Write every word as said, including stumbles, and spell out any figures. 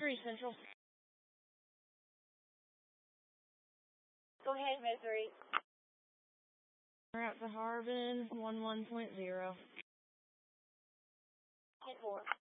three Central. Go ahead, Missouri. Route to Harbin, one one point zero. ten four.